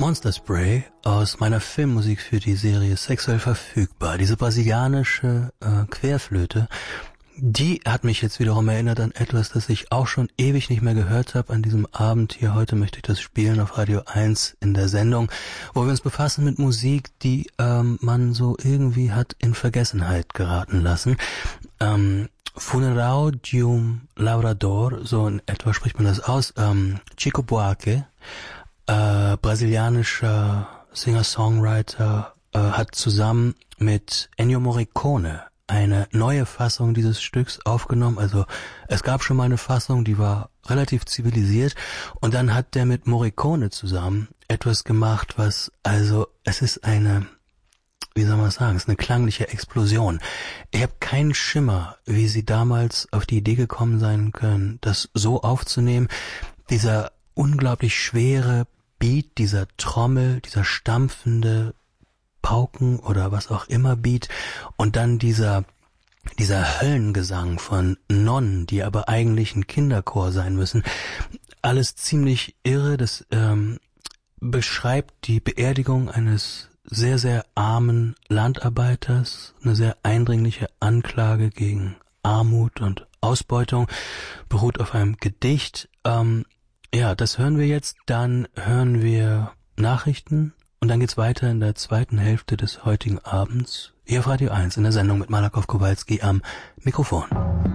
Monster Spray aus meiner Filmmusik für die Serie Sexuell verfügbar. Diese brasilianische Querflöte, die hat mich jetzt wiederum erinnert an etwas, das ich auch schon ewig nicht mehr gehört habe an diesem Abend hier. Heute möchte ich das spielen auf Radio 1 in der Sendung, wo wir uns befassen mit Musik, die man so irgendwie hat in Vergessenheit geraten lassen. Funeral de Lavrador, so in etwa spricht man das aus. Chico Buarque, brasilianischer Singer-Songwriter, hat zusammen mit Ennio Morricone eine neue Fassung dieses Stücks aufgenommen. Also es gab schon mal eine Fassung, die war relativ zivilisiert, und dann hat der mit Morricone zusammen etwas gemacht, was, also es ist eine, wie soll man sagen, es ist eine klangliche Explosion. Ich habe keinen Schimmer, wie sie damals auf die Idee gekommen sein können, das so aufzunehmen. Dieser unglaublich schwere Beat, dieser Trommel, dieser stampfende Pauken oder was auch immer Beat, und dann dieser Höllengesang von Nonnen, die aber eigentlich ein Kinderchor sein müssen. Alles ziemlich irre. Das beschreibt die Beerdigung eines sehr, sehr armen Landarbeiters, eine sehr eindringliche Anklage gegen Armut und Ausbeutung, beruht auf einem Gedicht. Ja, das hören wir jetzt, dann hören wir Nachrichten und dann geht's weiter in der zweiten Hälfte des heutigen Abends hier auf Radio 1 in der Sendung mit Malakow Kowalski am Mikrofon.